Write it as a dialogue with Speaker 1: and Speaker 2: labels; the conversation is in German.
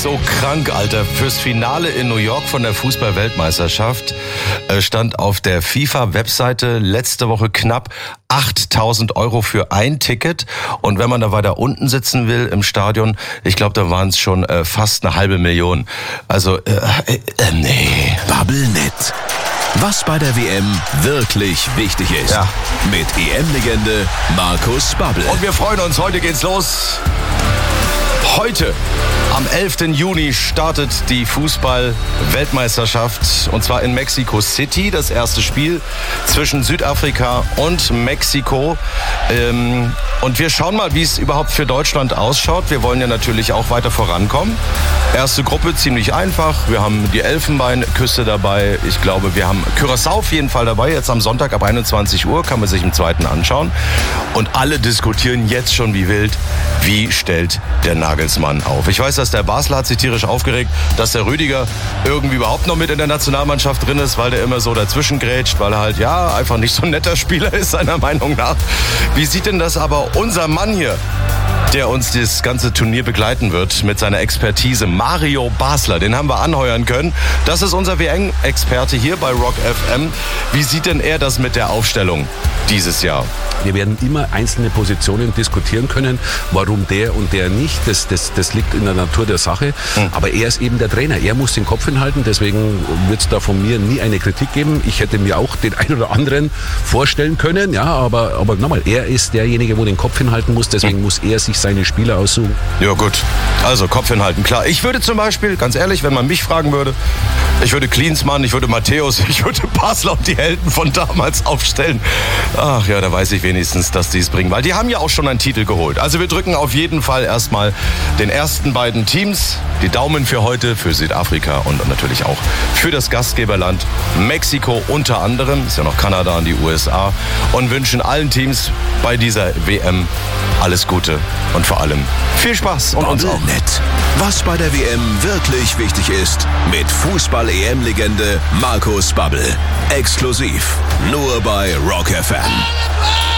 Speaker 1: so krank, Alter. Fürs Finale in New York von der Fußball-Weltmeisterschaft stand auf der FIFA-Webseite letzte Woche knapp 8.000 € für ein Ticket. Und wenn man da weiter unten sitzen will im Stadion, ich glaube, da waren es schon fast 500.000. Also, nee.
Speaker 2: Bubblenet. Was bei der WM wirklich wichtig ist.
Speaker 1: Ja.
Speaker 2: Mit EM-Legende Markus Babbel.
Speaker 1: Und wir freuen uns, heute geht's los. Heute, am 11. Juni, startet die Fußball-Weltmeisterschaft und zwar in Mexico City. Das erste Spiel zwischen Südafrika und Mexiko. Und wir schauen mal, wie es überhaupt für Deutschland ausschaut. Wir wollen ja natürlich auch weiter vorankommen. Erste Gruppe ziemlich einfach. Wir haben die Elfenbeinküste dabei. Ich glaube, wir haben Curaçao auf jeden Fall dabei. Jetzt am Sonntag ab 21 Uhr kann man sich im zweiten anschauen. Und alle diskutieren jetzt schon wie wild, wie stellt der Nagelsmann auf. Ich weiß, dass der Basler hat sich tierisch aufgeregt, dass der Rüdiger irgendwie überhaupt noch mit in der Nationalmannschaft drin ist, weil der immer so dazwischen grätscht, weil er halt, ja, einfach nicht so ein netter Spieler ist, seiner Meinung nach. Wie sieht denn das aber unser Mann hier, der uns das ganze Turnier begleiten wird mit seiner Expertise, Mario Basler, den haben wir anheuern können. Das ist unser WM-Experte hier bei Rock FM. Wie sieht denn er das mit der Aufstellung dieses Jahr?
Speaker 3: Wir werden immer einzelne Positionen diskutieren können, warum der und der nicht. Das liegt in der Natur der Sache. Aber er ist eben der Trainer. Er muss den Kopf hinhalten. Deswegen wird es da von mir nie eine Kritik geben. Ich hätte mir auch den einen oder anderen vorstellen können. Ja, aber nochmal, er ist derjenige, wo den Kopf hinhalten muss. Deswegen muss er sich seine Spieler aussuchen.
Speaker 1: Ja gut, also Kopf hinhalten, klar. Ich würde zum Beispiel, ganz ehrlich, wenn man mich fragen würde, ich würde Klinsmann, ich würde Matthäus, ich würde Basler und die Helden von damals aufstellen. Ach ja, da weiß ich wenigstens, dass die es bringen, weil die haben ja auch schon einen Titel geholt. Also wir drücken auf jeden Fall erstmal den ersten beiden Teams die Daumen für heute, für Südafrika und natürlich auch für das Gastgeberland Mexiko unter anderem, ist ja noch Kanada und die USA, und wünschen allen Teams bei dieser WM alles Gute und vor allem viel Spaß und uns auch.
Speaker 2: Bubblenet. Was bei der WM wirklich wichtig ist, mit Fußball-EM-Legende Markus Babbel. Exklusiv nur bei Rock FM.